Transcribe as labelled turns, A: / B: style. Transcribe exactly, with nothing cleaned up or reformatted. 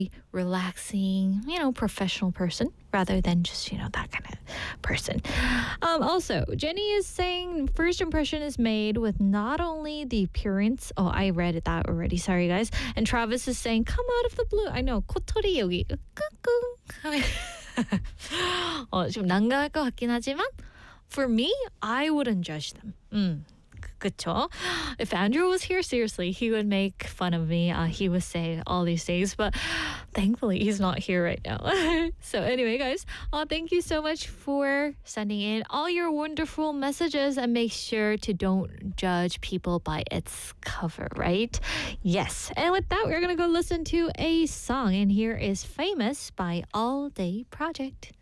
A: relaxing, you know, professional person rather than just, you know, that kind of person. Um, also, Jenny is saying first impression is made with not only the appearance. Oh, I read it that already. Sorry, guys. And Travis is saying, come out of the blue. I know. 코토리 여기. 끄끄. 어, 좀 난감할 것 같긴 하지만 for me, I wouldn't judge them. 음. 그쵸? If Andrew was here, seriously, he would make fun of me. Uh, he would say all these things, but thankfully he's not here right now. So anyway, guys, uh, thank you so much for sending in all your wonderful messages, and make sure to don't judge people by its cover, right? Yes. And with that, we're going to go listen to a song, and here is Famous by All Day Project.